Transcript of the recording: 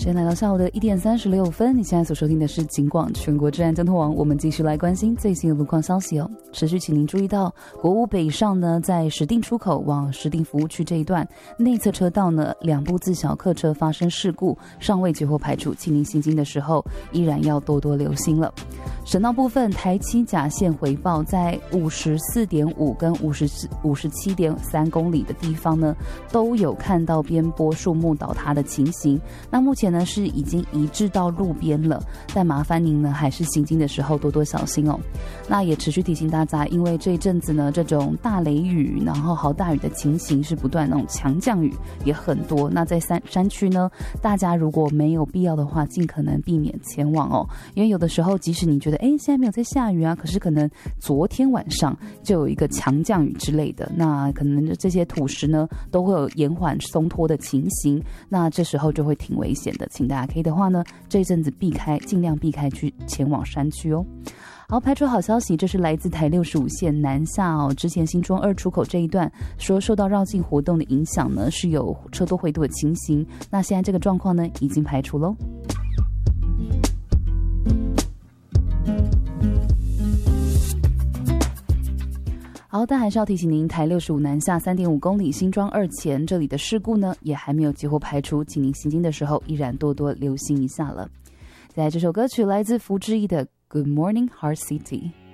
时间来到下午的1点36分，你现在所收听的是警广全国治安交通网，我们继续来关心最新的路况消息哦。持续请您注意到，国五北上呢，在石碇出口往石碇服务区这一段内侧车道呢，2部自小客车发生事故，尚未最后排除，请您行经的时候依然要多多留心了。省道部分，台七甲线回报在54.5跟57.3公里的地方呢，都有看到边坡树木倒塌的情形。那目前呢是已经移至到路边了，但麻烦您呢还是行经的时候多多小心哦。那也持续提醒大家，因为这一阵子呢这种大雷雨，然后豪大雨的情形是不断，那种强降雨也很多。那在山区呢，大家如果没有必要的话，尽可能避免前往哦。因为有的时候，即使你觉得现在没有在下雨啊，可是可能昨天晚上就有一个强降雨之类的，那可能这些土石呢都会有延缓松脱的情形，那这时候就会挺危险的，请大家可以的话呢，这一阵子尽量避开去前往山区哦。好，排除好消息，这是来自台65线南下哦。之前新庄2出口这一段说受到绕境活动的影响呢，是有车多回堵的情形。那现在这个状况呢，已经排除喽。好，但还是要提醒您，台65南下3.5公里新庄2前这里的事故呢，也还没有几乎排除，请您行经的时候依然多多留心一下了。在这首歌曲来自福之翼的 Good Morning Heart City。